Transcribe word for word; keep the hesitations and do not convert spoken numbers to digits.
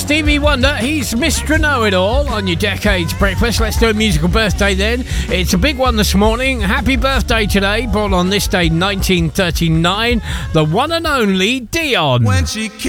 Stevie Wonder, he's Mister Know-It-All on your Decades Breakfast. Let's do a musical birthday then. It's a big one this morning. Happy birthday today, born on this day nineteen thirty-nine, the one and only Dion. When she